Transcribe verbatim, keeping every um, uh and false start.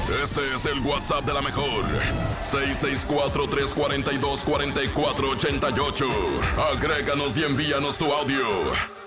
Este es el WhatsApp de la mejor. seis seis cuatro, tres cuatro dos, cuatro cuatro ocho ocho. Agréganos y envíanos tu audio.